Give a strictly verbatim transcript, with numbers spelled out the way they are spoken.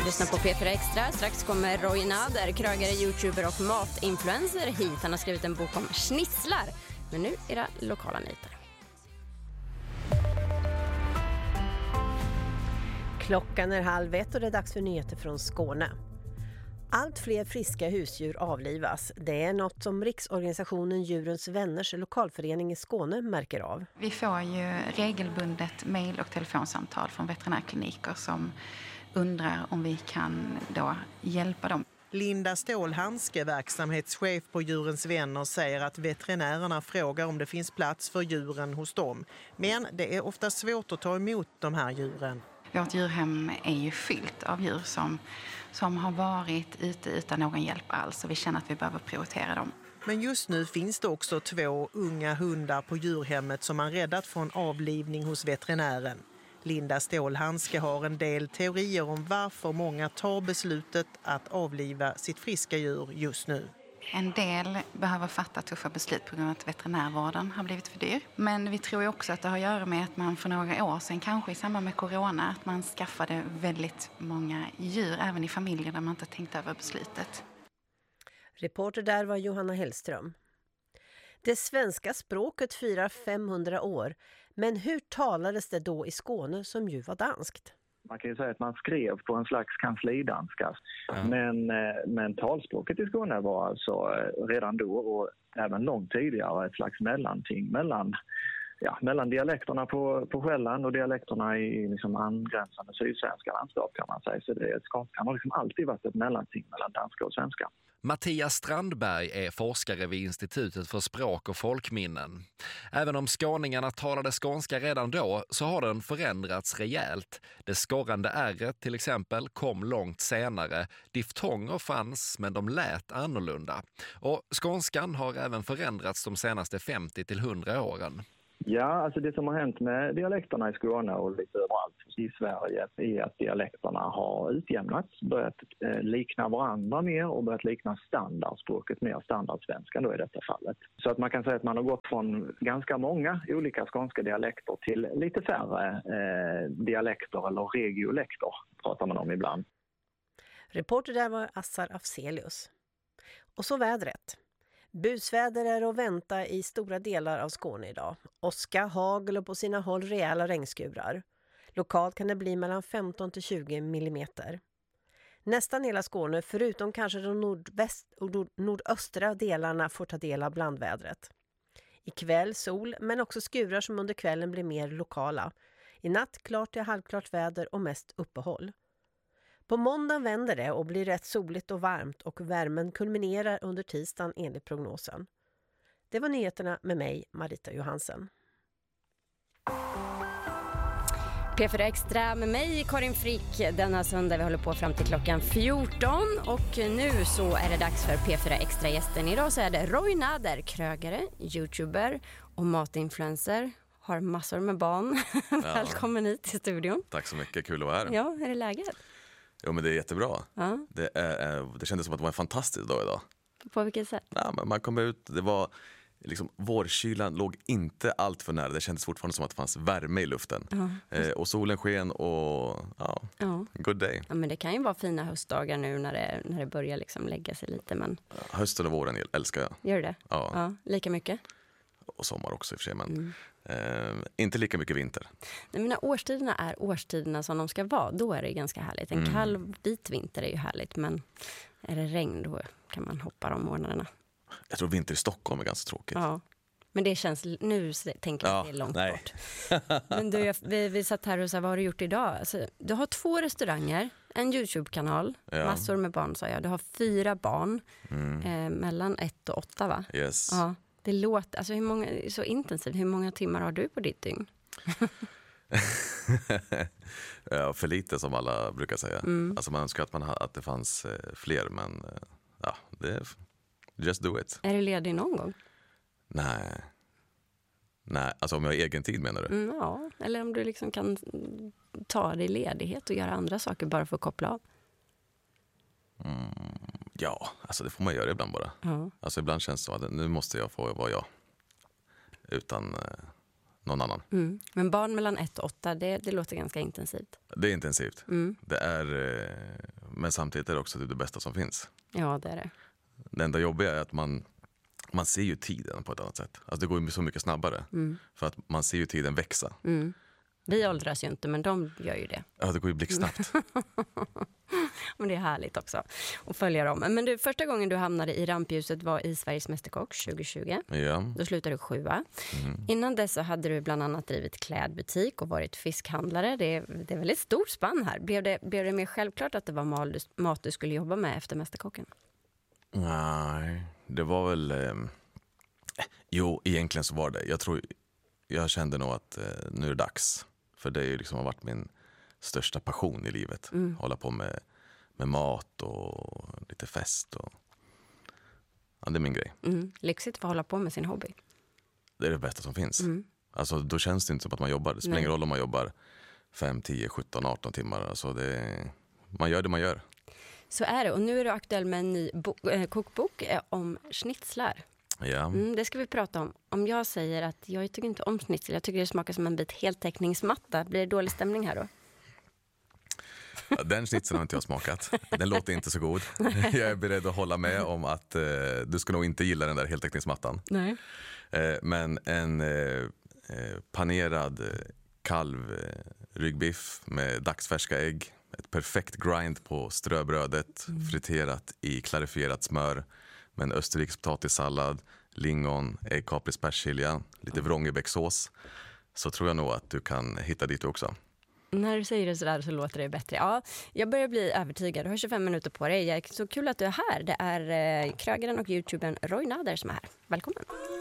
Lyssna på P fyra Extra. Strax kommer Roy Nader, krögare, youtuber och matinfluencer hit. Han har skrivit en bok om schnitzlar. Men nu är det lokala nyheter. Klockan är halv ett och det är dags för nyheter från Skåne. Allt fler friska husdjur avlivas. Det är något som Riksorganisationen Djurens Vänners lokalförening i Skåne märker av. Vi får ju regelbundet mejl och telefonsamtal från veterinärkliniker som undrar om vi kan då hjälpa dem. Linda Stålhandske, verksamhetschef på Djurens Vänner, säger att veterinärerna frågar om det finns plats för djuren hos dem. Men det är ofta svårt att ta emot de här djuren. Vårt djurhem är ju fyllt av djur som, som har varit ute utan någon hjälp alls, och vi känner att vi behöver prioritera dem. Men just nu finns det också två unga hundar på djurhemmet som man räddat från avlivning hos veterinären. Linda Stålhandske har en del teorier om varför många tar beslutet att avliva sitt friska djur just nu. En del behöver fatta tuffa beslut på grund av att veterinärvården har blivit för dyr. Men vi tror ju också att det har att göra med att man för några år sedan, kanske i samband med corona, att man skaffade väldigt många djur, även i familjer där man inte tänkt över beslutet. Reporter där var Johanna Hellström. Det svenska språket firar femhundra år, men hur talades det då i Skåne som ju var danskt? Man kan ju säga att man skrev på en slags kanslidanska. Mm. Men, men talspråket i Skåne var alltså redan då och även långt tidigare ett slags mellanting mellan, ja, mellan dialekterna på, på Själland och dialekterna i liksom angränsande sydsvenska landskap, kan man säga. Så det skånskan har liksom alltid varit ett mellanting mellan danska och svenska. Mattias Strandberg är forskare vid Institutet för språk och folkminnen. Även om skåningarna talade skånska redan då så har den förändrats rejält. Det skorrande ärret till exempel kom långt senare. Diftonger fanns men de lät annorlunda. Och skånskan har även förändrats de senaste femtio till hundra åren. Ja, alltså det som har hänt med dialekterna i Skåne och lite överallt i Sverige är att dialekterna har utjämnats, börjat eh, likna varandra mer och börjat likna standardspråket mer, standardsvenskan då i detta fallet. Så att man kan säga att man har gått från ganska många olika skånska dialekter till lite färre eh, dialekter eller regiolekter pratar man om ibland. Reporter där var Assar Afzelius. Och så vädret. Busväder är att vänta i stora delar av Skåne idag. Åska, hagel och på sina håll rejäla regnskurar. Lokalt kan det bli mellan femton till tjugo millimeter. Nästan hela Skåne, förutom kanske de nordväst och nordöstra delarna, får ta del av blandvädret. Ikväll sol, men också skurar som under kvällen blir mer lokala. I natt klart till halvklart väder och mest uppehåll. På måndag vänder det och blir rätt soligt och varmt och värmen kulminerar under tisdagen enligt prognosen. Det var nyheterna med mig, Marita Johansen. P fyra Extra med mig, Karin Frick, denna söndag. Vi håller på fram till klockan fjorton och nu så är det dags för P fyra Extra-gästen. Idag så är det Roy Nader, krögare, youtuber och matinfluencer. Har massor med barn. Ja. Välkommen hit till studion. Tack så mycket, kul att vara här. Ja, är det läget? Jo, men det är jättebra. Ja. Det, är, det kändes som att det var en fantastisk dag idag. På vilket sätt? Ja, men man kom ut, det var liksom, vårkylan låg inte allt för nära. Det kändes fortfarande som att det fanns värme i luften. Ja. Eh, och solen sken och ja, ja, good day. Ja, men det kan ju vara fina höstdagar nu när det, när det börjar liksom lägga sig lite. Men... Hösten och våren älskar jag. Gör det? Ja. Ja, lika mycket? Och sommar också i och för sig, men mm. eh, inte lika mycket vinter. Nej, men när årstiderna är årstiderna som de ska vara, då är det ganska härligt. En mm. kall vit vinter är ju härligt, men är det regn då kan man hoppa de månaderna. Jag tror vinter i Stockholm är ganska tråkigt. Ja, men det känns, nu tänker jag ja, att det är långt nej. bort. Men du, vi, vi satt här och sa, vad har du gjort idag? Alltså, du har två restauranger, en YouTube-kanal, ja. Massor med barn sa jag. Du har fyra barn, mm. eh, mellan ett och åtta va? Yes. Ja. Det låter, alltså hur många, så intensivt, hur många timmar har du på ditt dygn? Ja, för lite som alla brukar säga. Mm. Alltså man önskar att, man, att det fanns eh, fler, men eh, ja, det är, just do it. Är du ledig någon gång? Nej. Nej, alltså om jag har egen tid menar du? Mm, ja, eller om du liksom kan ta dig ledighet och göra andra saker bara för att koppla av. Mm, ja, alltså det får man göra ibland bara. Ja. Alltså ibland känns det så att nu måste jag få vara jag utan eh, någon annan. Mm. Men barn mellan ett och åtta, det, det låter ganska intensivt. Det är intensivt. Mm. Det är, Men samtidigt är det också det bästa som finns. Ja, det är det. Det enda jobbiga är att man, man ser ju tiden på ett annat sätt. Alltså det går ju så mycket snabbare. Mm. För att man ser ju tiden växa. Mm. Vi åldras ju inte, men de gör ju det. Ja, det går ju blixtsnabbt. Men det är härligt också att följa dem. Men du, första gången du hamnade i rampljuset var i Sveriges Mästerkock tjugo tjugo. Ja. Då slutade du sjua. Mm. Innan dess så hade du bland annat drivit klädbutik och varit fiskhandlare. Det är, det är väldigt stort spann här. Blev det, blev det mer självklart att det var mat du, mat du skulle jobba med efter Mästerkocken? Nej, det var väl... Eh, jo, egentligen så var det. Jag tror... Jag kände nog att eh, nu är det dags. För det är liksom har varit min största passion i livet. Mm. Hålla på med, med mat och lite fest. Och... Ja, det är min grej. Mm. Lyxigt att få hålla på med sin hobby. Det är det bästa som finns. Mm. Alltså, då känns det inte som att man jobbar. Det spelar Nej. ingen roll om man jobbar fem, tio, sjutton, arton timmar. Alltså det, man gör det man gör. Så är det. Och nu är du aktuell med en ny bo- äh, kokbok äh, om schnitzlar. Ja. Mm, det ska vi prata om. Om jag säger att jag tycker inte om schnitzel, jag tycker det smakar som en bit heltäckningsmatta, blir det dålig stämning här då? Ja, den schnitzeln har inte jag smakat. Den låter inte så god. Jag är beredd att hålla med om att eh, du ska nog inte gilla den där heltäckningsmattan. Nej. Eh, men en eh, panerad kalv eh, ryggbiff med dagsfärska ägg, ett perfekt grind på ströbrödet, mm. friterat i klarifierat smör, med en österrikisk potatissallad, lingon, äggkapris, persilja, lite vrångebäcksås, så tror jag nog att du kan hitta dit också. När du säger det sådär så låter det bättre. Ja, jag börjar bli övertygad. Du har tjugofem minuter på dig. Så kul att du är här. Det är eh, krögaren och youtubern Roy Nader som är här. Välkommen.